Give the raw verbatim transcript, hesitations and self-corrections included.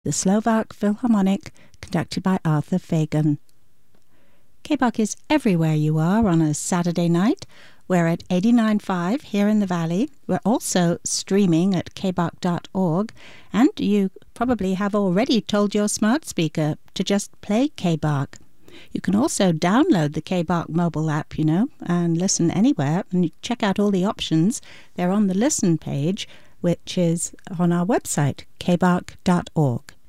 the Slovak Philharmonic, conducted by Arthur Fagan. K B A C is everywhere you are on a Saturday night. We're at eighty-nine point five here in the Valley. We're also streaming at k b a c dot org, and you probably have already told your smart speaker to just play K B A C. You can also download the K B A C mobile app, you know, and listen anywhere, and check out all the options. They're on the listen page, which is on our website, k b a c dot org.